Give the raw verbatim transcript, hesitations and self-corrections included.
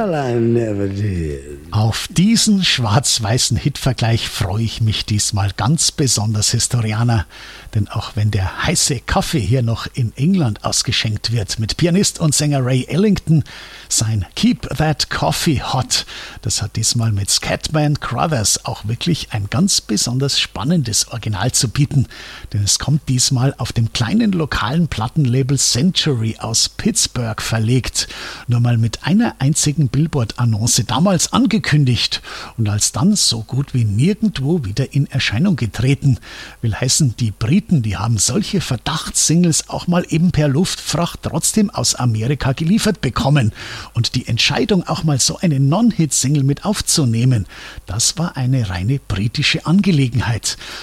Well, I never did. Auf diesen schwarz-weißen Hitvergleich freue ich mich diesmal ganz besonders, Historianer. Denn auch wenn der heiße Kaffee hier noch in England ausgeschenkt wird mit Pianist und Sänger Ray Ellington, sein Keep That Coffee Hot, das hat diesmal mit Scatman Crothers auch wirklich ein ganz besonders spannendes Original zu bieten. Denn es kommt diesmal auf dem kleinen lokalen Plattenlabel Century aus Pittsburgh verlegt. Nur mal mit einer einzigen Billboard-Annonce damals angekündigt und alsdann so gut wie nirgendwo wieder in Erscheinung getreten. Will heißen, die Briten, die haben solche Verdachtssingles auch mal eben per Luftfracht trotzdem aus Amerika geliefert bekommen. Und die Entscheidung, auch mal so eine Non-Hit-Single mit aufzunehmen, das war eine reine britische Angelegenheit.